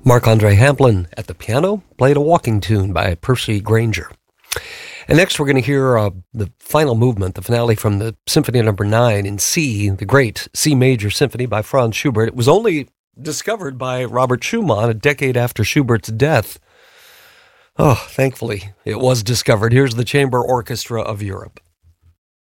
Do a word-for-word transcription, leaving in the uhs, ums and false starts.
Marc-Andre Hamplin at the piano played a walking tune by Percy Grainger. And next we're going to hear uh, the final movement, the finale from the Symphony Number nine in C, the great C Major Symphony by Franz Schubert. It was only discovered by Robert Schumann a decade after Schubert's death. Oh, thankfully, it was discovered. Here's the Chamber Orchestra of Europe.